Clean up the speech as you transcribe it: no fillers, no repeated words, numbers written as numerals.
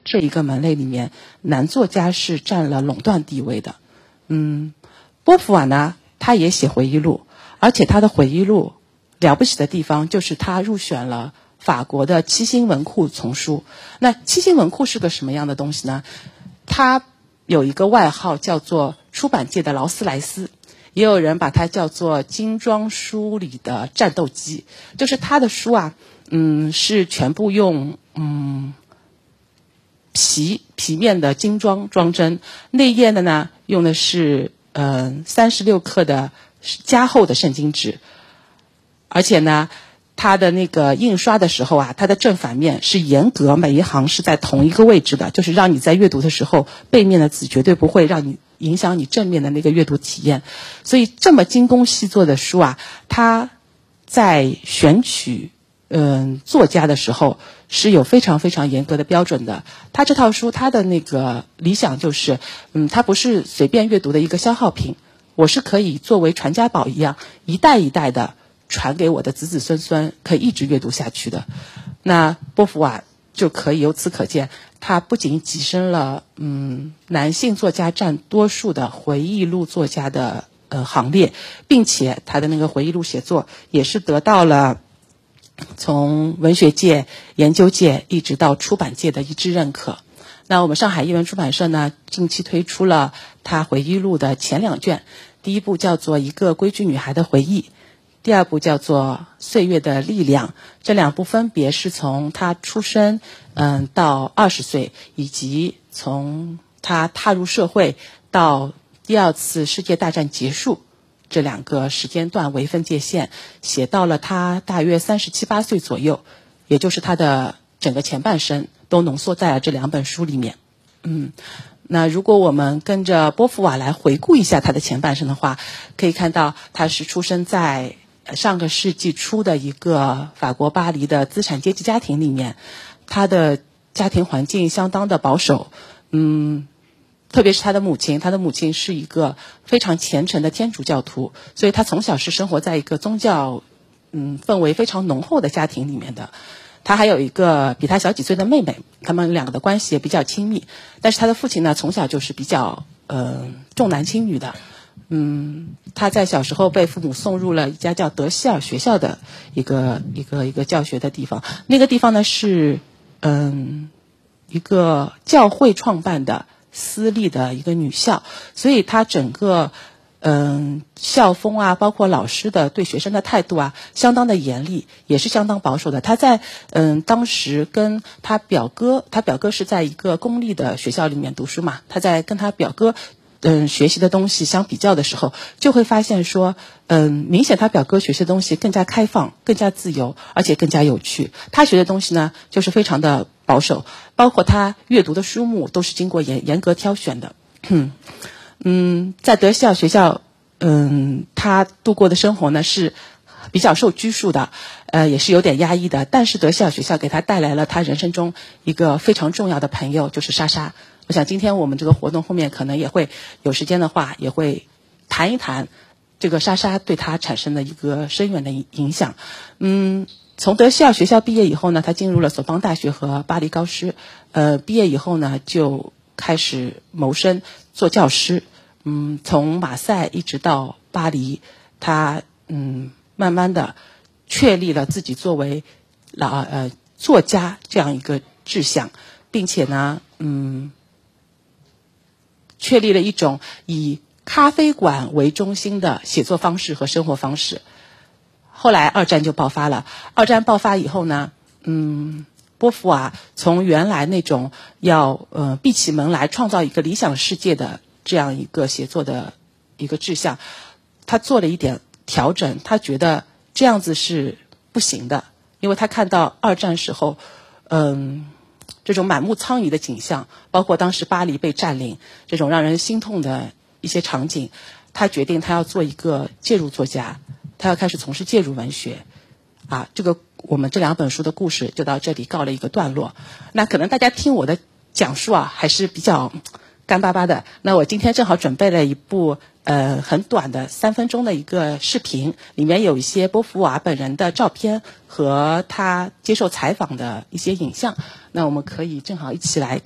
这一个门类里面，男作家是占了垄断地位的。波伏娃呢，他也写回忆录，而且他的回忆录了不起的地方就是他入选了法国的七星文库丛书。那七星文库是个什么样的东西呢？它有一个外号叫做出版界的劳斯莱斯，也有人把它叫做精装书里的战斗机。就是他的书啊，是全部用皮面的精装装帧，内页的呢用的是36克的加厚的圣经纸，而且呢它的那个印刷的时候啊，它的正反面是严格每一行是在同一个位置的，就是让你在阅读的时候，背面的字绝对不会让你影响你正面的那个阅读体验。所以这么精工细作的书啊，它在选取作家的时候是有非常非常严格的标准的。他这套书他的那个理想就是它不是随便阅读的一个消耗品，我是可以作为传家宝一样一代一代的传给我的子子孙孙，可以一直阅读下去的。那波伏娃就可以由此可见，他不仅跻身了男性作家占多数的回忆录作家的行列，并且他的那个回忆录写作也是得到了从文学界、研究界一直到出版界的一致认可。那我们上海译文出版社呢，近期推出了他回忆录的前2卷，第一部叫做《一个规矩女孩的回忆》，第2部叫做《岁月的力量》。这2部分别是从他出生到20岁，以及从他踏入社会到第2次世界大战结束这2个时间段为分界线，写到了他大约37、8岁左右，也就是他的整个前半生都浓缩在了这2本书里面。那如果我们跟着波伏娃来回顾一下他的前半生的话，可以看到他是出生在上个世纪初的一个法国巴黎的资产阶级家庭里面，他的家庭环境相当的保守，特别是他的母亲是一个非常虔诚的天主教徒，所以他从小是生活在一个宗教氛围非常浓厚的家庭里面的。他还有一个比他小几岁的妹妹，他们2个的关系也比较亲密，但是他的父亲呢，从小就是比较重男轻女的。他在小时候被父母送入了一家叫德希尔学校的一个教学的地方，那个地方呢是一个教会创办的私立的一个女校，所以他整个校风啊，包括老师的对学生的态度啊，相当的严厉，也是相当保守的。他在当时跟他表哥是在一个公立的学校里面读书嘛，他在跟他表哥学习的东西相比较的时候，就会发现说明显他表哥学习的东西更加开放，更加自由，而且更加有趣。他学的东西呢就是非常的保守，包括他阅读的书目都是经过严格挑选的。在德希尔学校他度过的生活呢是比较受拘束的，也是有点压抑的，但是德希尔学校给他带来了他人生中一个非常重要的朋友，就是莎莎。我想今天我们这个活动后面可能也会有时间的话，也会谈一谈这个莎莎对他产生的一个深远的影响。从德希尔学校毕业以后呢，他进入了索邦大学和巴黎高师，毕业以后呢就开始谋生做教师。从马赛一直到巴黎，他慢慢的确立了自己作为作家这样一个志向，并且呢确立了一种以咖啡馆为中心的写作方式和生活方式。后来二战就爆发了，二战爆发以后呢波伏娃从原来那种要闭起门来创造一个理想世界的这样一个写作的一个志向，他做了一点调整，他觉得这样子是不行的，因为他看到二战时候这种满目疮痍的景象，包括当时巴黎被占领这种让人心痛的一些场景，他决定他要做一个介入作家，他要开始从事介入文学这个我们这2本书的故事就到这里告了一个段落。那可能大家听我的讲述还是比较干巴巴的，那我今天正好准备了一部很短的3分钟的一个视频，里面有一些波伏娃本人的照片和他接受采访的一些影像，那我们可以正好一起来